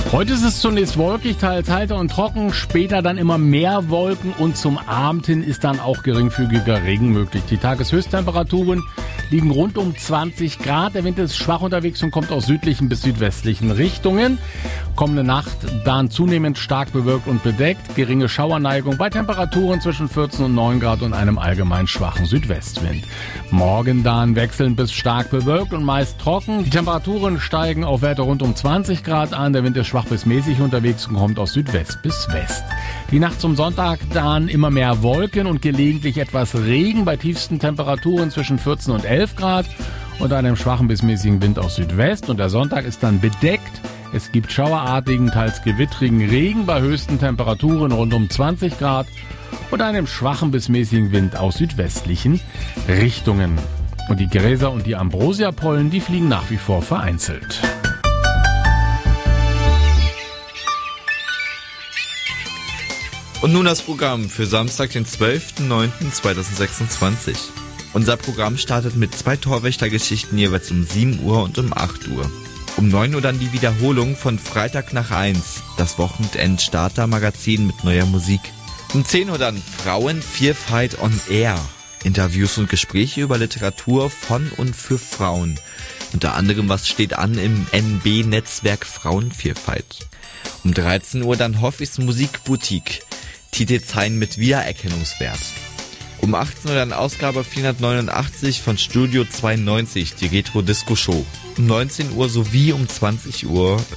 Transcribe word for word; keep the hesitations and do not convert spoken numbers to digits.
Heute ist es zunächst wolkig, teils heiter und trocken, später dann immer mehr Wolken und zum Abend hin ist dann auch geringfügiger Regen möglich. Die Tageshöchsttemperaturen liegen rund um zwanzig Grad. Der Wind ist schwach unterwegs und kommt aus südlichen bis südwestlichen Richtungen. Kommende Nacht dann zunehmend stark bewölkt und bedeckt. Geringe Schauerneigung bei Temperaturen zwischen vierzehn und neun Grad und einem allgemein schwachen Südwestwind. Morgen dann wechselnd bis stark bewölkt und meist trocken. Die Temperaturen steigen auf Werte rund um zwanzig Grad an. Der Wind ist schwach bis mäßig unterwegs und kommt aus Südwest bis West. Die Nacht zum Sonntag dann immer mehr Wolken und gelegentlich etwas Regen bei tiefsten Temperaturen zwischen vierzehn und elf Grad und einem schwachen bis mäßigen Wind aus Südwest. Und der Sonntag ist dann bedeckt. Es gibt schauerartigen, teils gewittrigen Regen bei höchsten Temperaturen rund um zwanzig Grad und einem schwachen bis mäßigen Wind aus südwestlichen Richtungen. Und die Gräser und die Ambrosiapollen, die fliegen nach wie vor vereinzelt. Und nun das Programm für Samstag, den zwölften neunten zweitausendsechsundzwanzig. Unser Programm startet mit zwei Torwächtergeschichten jeweils um sieben Uhr und um acht Uhr. Um neun Uhr dann die Wiederholung von Freitag nach eins, das Wochenend-Starter-Magazin mit neuer Musik. Um zehn Uhr dann Frauen-Vielfalt on Air. Interviews und Gespräche über Literatur von und für Frauen. Unter anderem, was steht an im N B-Netzwerk Frauenvielfalt. Um dreizehn Uhr dann Hoffis Musikboutique. Titelzeilen mit Wiedererkennungswert. Um achtzehn Uhr dann Ausgabe vierhundertneunundachtzig von Studio zweiundneunzig, die Retro-Disco-Show. Um neunzehn Uhr sowie um zwanzig Uhr